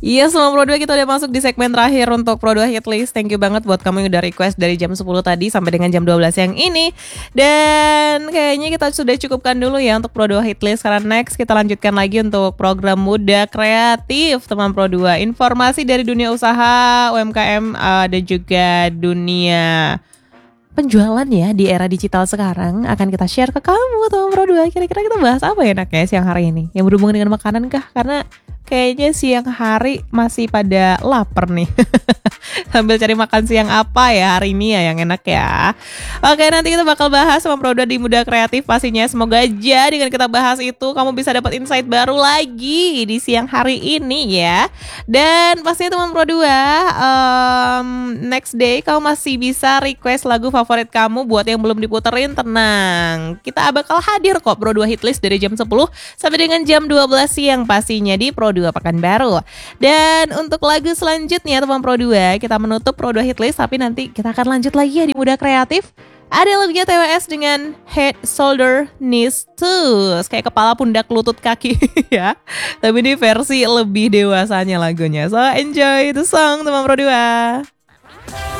Iya, selama Pro 2 kita udah masuk di segmen terakhir untuk Pro 2 Hitlist. Thank you banget buat kamu yang udah request dari jam 10 tadi sampai dengan jam 12 yang ini. Dan kayaknya kita sudah cukupkan dulu ya untuk Pro 2 Hitlist, karena next kita lanjutkan lagi untuk program Muda Kreatif teman Pro 2. Informasi dari dunia usaha, UMKM, dan juga dunia penjualan ya di era digital sekarang akan kita share ke kamu teman Pro 2. Kira-kira kita bahas apa ya enaknya siang hari ini? Yang berhubungan dengan makanan kah? Karena kayaknya siang hari masih pada lapar nih. Sambil cari makan siang apa ya hari ini ya yang enak ya. Oke, nanti kita bakal bahas sama Pro 2 di Muda Kreatif pastinya. Semoga aja dengan kita bahas itu kamu bisa dapat insight baru lagi di siang hari ini ya. Dan pastinya teman Pro 2, next day kamu masih bisa request lagu favorit kamu. Buat yang belum diputerin, tenang, kita bakal hadir kok Pro 2 Hitlist dari jam 10 sampai dengan jam 12 siang pastinya di Pro 2 Pekanbaru. Dan untuk lagu selanjutnya teman Pro 2, kita menutup Pro 2 Hitlist, tapi nanti kita akan lanjut lagi ya di Muda Kreatif. Ada lagunya TWS dengan Head, Shoulder, Knees, Toes, kayak kepala, pundak, lutut, kaki ya. Tapi ini versi lebih dewasanya lagunya. So enjoy the song teman Pro 2.